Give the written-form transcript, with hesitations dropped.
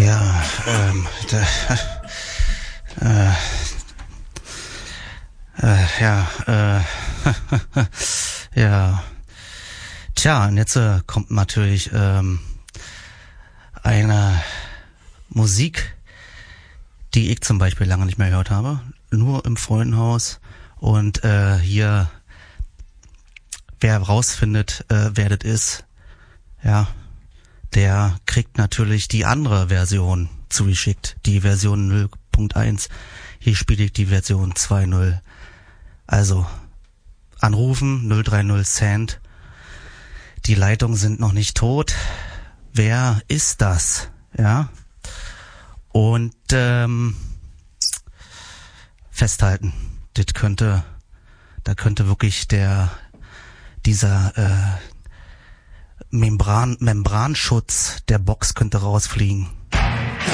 Ja, ja, ja. Tja, und jetzt kommt natürlich eine Musik, die ich zum Beispiel lange nicht mehr gehört habe. Nur im Freundenhaus. Und hier, wer rausfindet, wer das ist, ja, der kriegt natürlich die andere Version zugeschickt. Die Version 0.1. Hier spiele ich die Version 2.0. Also, anrufen, 030 Cent. Die Leitungen sind noch nicht tot. Wer ist das? Ja. Und festhalten. Da könnte wirklich dieser Membranschutz der Box könnte rausfliegen.